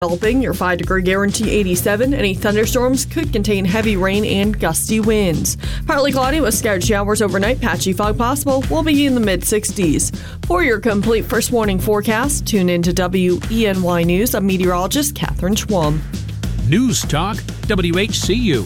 Developing your 5-degree guarantee 87. Any thunderstorms could contain heavy rain and gusty winds. Partly cloudy with scattered showers overnight. Patchy fog possible. Will be in the mid-60s. For your complete first warning forecast, tune in to WENY News. I'm meteorologist Catherine Schwam. News Talk WHCU.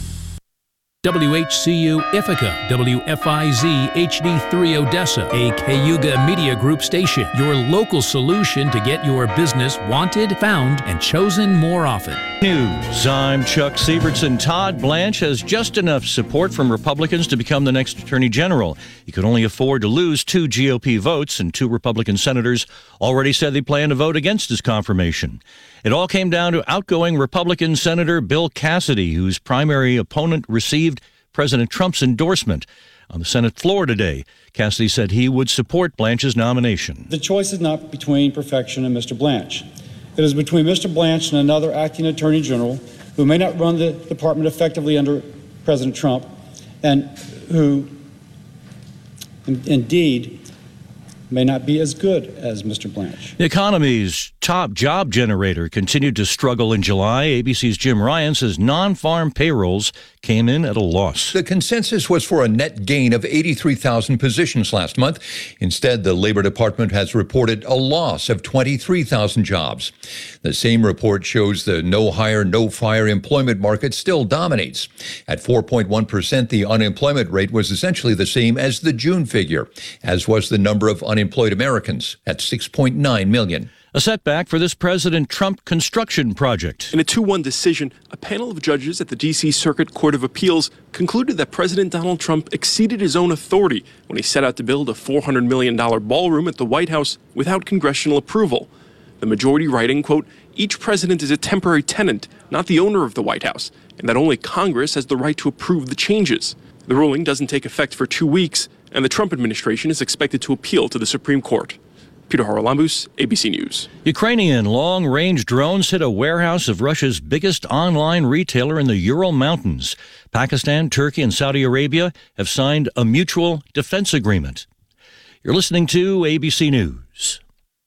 WHCU Ithaca, WFIZ HD3 Odessa, a Cayuga Media Group station, your local solution to get your business wanted, found, and chosen more often. News. I'm Chuck Sievertson. Todd Blanche has just enough support from Republicans to become the next Attorney General. He could only afford to lose 2 GOP votes, and 2 Republican senators already said they plan to vote against his confirmation. It all came down to outgoing Republican Senator Bill Cassidy, whose primary opponent received President Trump's endorsement. On the Senate floor today, Cassidy said he would support Blanche's nomination. The choice is not between perfection and Mr. Blanche. It is between Mr. Blanche and another acting Attorney General who may not run the department effectively under President Trump and who indeed may not be as good as Mr. Blanche. The economy's top job generator continued to struggle in July. ABC's Jim Ryan says non-farm payrolls came in at a loss. The consensus was for a net gain of 83,000 positions last month. Instead, the Labor Department has reported a loss of 23,000 jobs. The same report shows the no hire, no fire employment market still dominates. At 4.1%, the unemployment rate was essentially the same as the June figure, as was the number of unemployed Americans at 6.9 million. A setback for this President Trump construction project. In a 2-1 decision, a panel of judges at the D.C. Circuit Court of Appeals concluded that President Donald Trump exceeded his own authority when he set out to build a $400 million ballroom at the White House without congressional approval. The majority writing, quote, "Each president is a temporary tenant, not the owner of the White House, and that only Congress has the right to approve the changes." The ruling doesn't take effect for 2 weeks, and the Trump administration is expected to appeal to the Supreme Court. Peter Haralambous, ABC News. Ukrainian long-range drones hit a warehouse of Russia's biggest online retailer in the Ural Mountains. Pakistan, Turkey, and Saudi Arabia have signed a mutual defense agreement. You're listening to ABC News.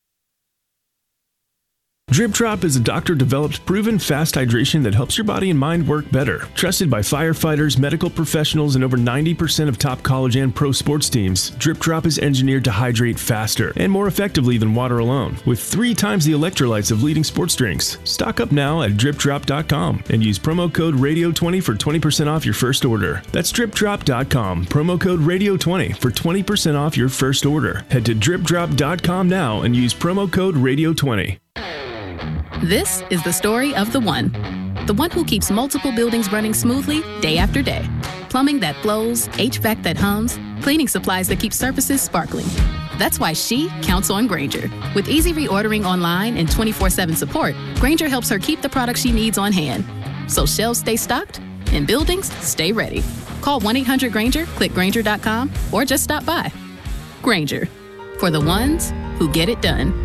Drip Drop is a doctor-developed, proven fast hydration that helps your body and mind work better. Trusted by firefighters, medical professionals, and over 90% of top college and pro sports teams, Drip Drop is engineered to hydrate faster and more effectively than water alone, with 3 times the electrolytes of leading sports drinks. Stock up now at DripDrop.com and use promo code RADIO20 for 20% off your first order. That's DripDrop.com, promo code RADIO20 for 20% off your first order. Head to DripDrop.com now and use promo code RADIO20. This is the story of the one who keeps multiple buildings running smoothly day after day. Plumbing that flows, HVAC that hums, cleaning supplies that keep surfaces sparkling. That's why she counts on Grainger. With easy reordering online and 24/7 support, Grainger helps her keep the products she needs on hand. So shelves stay stocked and buildings stay ready. Call 1-800-GRAINGER, click Grainger.com, or just stop by. Grainger, for the ones who get it done.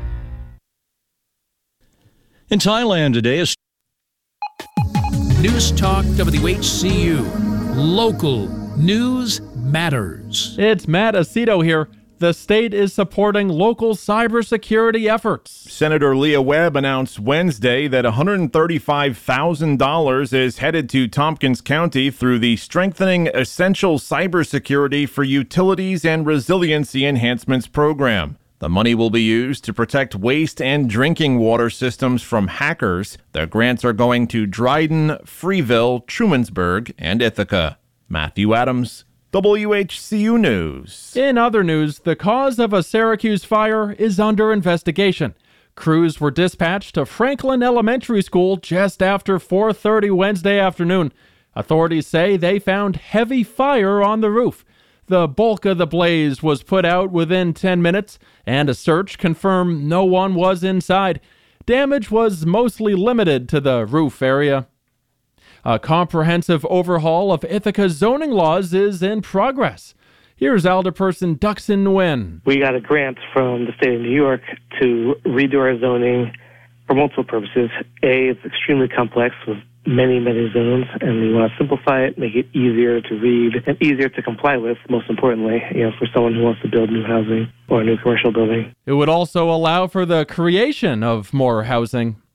In Thailand today, News Talk WHCU. Local news matters. It's Matt Aceto here. The state is supporting local cybersecurity efforts. Senator Leah Webb announced Wednesday that $135,000 is headed to Tompkins County through the Strengthening Essential Cybersecurity for Utilities and Resiliency Enhancements program. The money will be used to protect waste and drinking water systems from hackers. The grants are going to Dryden, Freeville, Trumansburg, and Ithaca. Matthew Adams, WHCU News. In other news, the cause of a Syracuse fire is under investigation. Crews were dispatched to Franklin Elementary School just after 4:30 Wednesday afternoon. Authorities say they found heavy fire on the roof. The bulk of the blaze was put out within 10 minutes, and a search confirmed no one was inside. Damage was mostly limited to the roof area. A comprehensive overhaul of Ithaca's zoning laws is in progress. Here's Alderperson Duxon Nguyen. We got a grant from the state of New York to redo our zoning for multiple purposes. A, it's extremely complex with many zones, and we want to simplify it, make it easier to read and easier to comply with, most importantly, for someone who wants to build new housing or a new commercial building. It would also allow for the creation of more housing.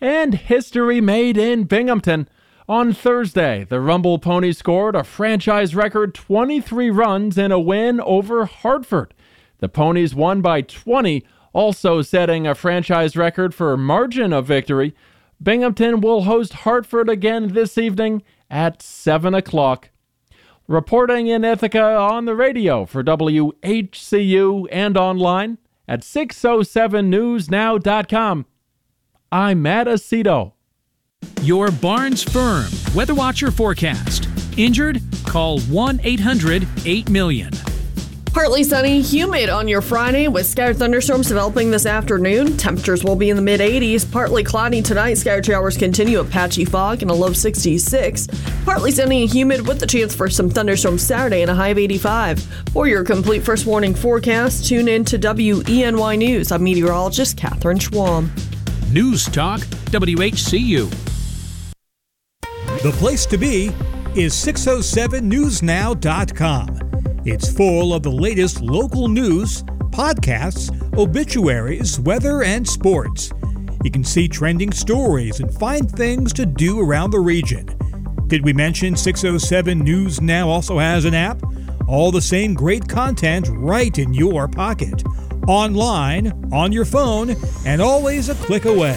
and history made in Binghamton. On Thursday, the Rumble Ponies scored a franchise record 23 runs in a win over Hartford. The Ponies won by 20, also setting a franchise record for margin of victory. Binghamton will host Hartford again this evening at 7 o'clock. Reporting in Ithaca on the radio for WHCU and online at 607newsnow.com. I'm Matt Aceto. Your Barnes Firm Weather Watcher forecast. Injured? Call 1-800-8-million. Partly sunny, humid on your Friday with scattered thunderstorms developing this afternoon. Temperatures will be in the mid-80s. Partly cloudy tonight. Scattered showers continue with patchy fog and a low of 66. Partly sunny and humid with the chance for some thunderstorms Saturday and a high of 85. For your complete first warning forecast, tune in to WENY News. I'm meteorologist Catherine Schwam. News Talk WHCU. The place to be is 607newsnow.com. It's full of the latest local news, podcasts, obituaries, weather, and sports. You can see trending stories and find things to do around the region. Did we mention 607 News Now also has an app? All the same great content right in your pocket. Online, on your phone, and always a click away.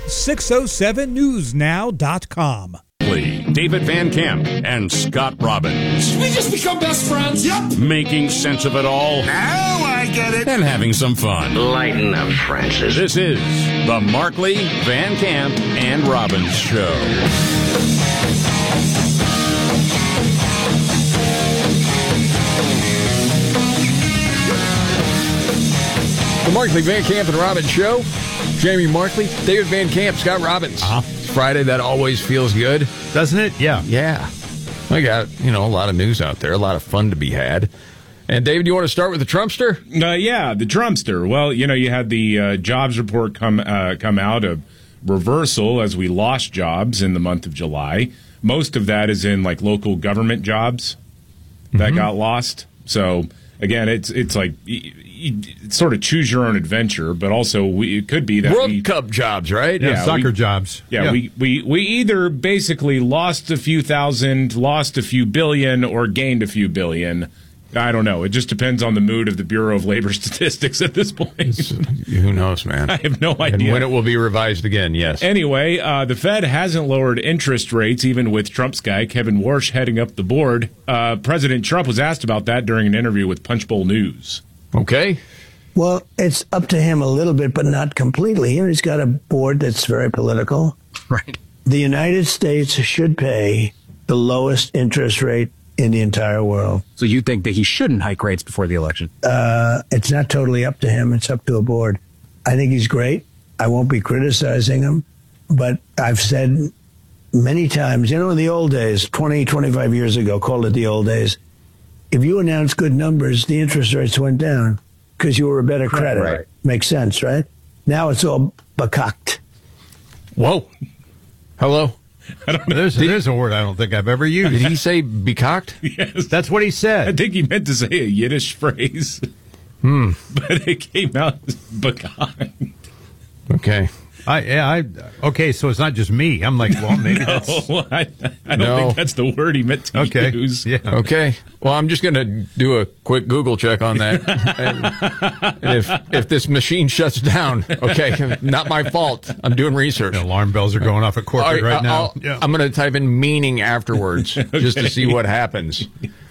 607newsnow.com. David Van Camp and Scott Robbins. Did we just become best friends? Yep. Making sense of it all. Now I get it. And having some fun. Lighten up, Francis. This is the Markley, Van Camp, and Robbins Show. The Markley, Van Camp, and Robbins Show. Jamie Markley, David Van Camp, Scott Robbins. Friday, that always feels good. Doesn't it? Yeah. Yeah. I got, a lot of news out there, a lot of fun to be had. And David, you want to start with the Trumpster? Yeah, the Trumpster. Well, you had the jobs report come out of reversal as we lost jobs in the month of July. Most of that is in local government jobs that got lost. So again, it's like it's sort of choose your own adventure, but also it could be that World Cup jobs, right? Yeah, soccer jobs. Yeah, we either basically lost a few thousand, lost a few billion, or gained a few billion. I don't know. It just depends on the mood of the Bureau of Labor Statistics at this point. Who knows, man? I have no idea. And when it will be revised again, yes. Anyway, the Fed hasn't lowered interest rates, even with Trump's guy, Kevin Warsh, heading up the board. President Trump was asked about that during an interview with Punchbowl News. Okay. Well, it's up to him a little bit, but not completely. He's got a board that's very political. Right. The United States should pay the lowest interest rate in the entire world. So you think that he shouldn't hike rates before the election? It's not totally up to him. It's up to a board. I think he's great. I won't be criticizing him, but I've said many times, in the old days, 20, 25 years ago, called it the old days, if you announced good numbers, the interest rates went down because you were a better credit. Right. Makes sense, right? Now it's all bakakt. Whoa. Hello. I don't know. There's a word I don't think I've ever used. Did he say becocked? Yes. That's what he said. I think he meant to say a Yiddish phrase. But it came out as becocked. Okay. Okay, so it's not just me. I'm like, well, maybe that's... I don't think that's the word he meant to use. Yeah. Okay. Well, I'm just going to do a quick Google check on that. and if this machine shuts down, okay, not my fault. I'm doing research. The alarm bells are going off at corporate right now. I'm going to type in meaning afterwards just to see what happens.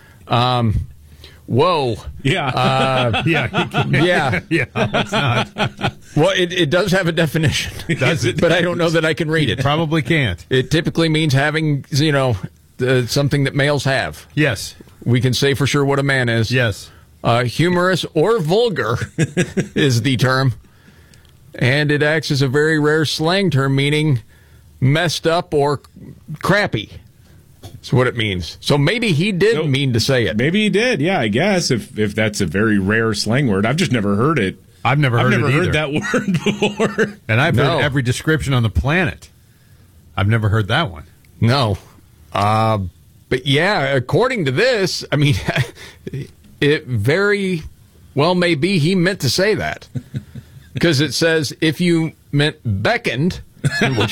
Whoa. Yeah. Yeah. It's not. Well, it does have a definition. Does it? But I don't know that I can read it. Probably can't. It typically means having, something that males have. Yes. We can say for sure what a man is. Yes. Humorous or vulgar is the term. And it acts as a very rare slang term meaning messed up or crappy. That's what it means. So maybe he did mean to say it. Maybe he did, yeah, I guess, if that's a very rare slang word. I've just never heard it. I've never heard that word before. And I've heard every description on the planet. I've never heard that one. No. But yeah, according to this, I mean, it very well may be he meant to say that. Because it says if you meant beckoned, which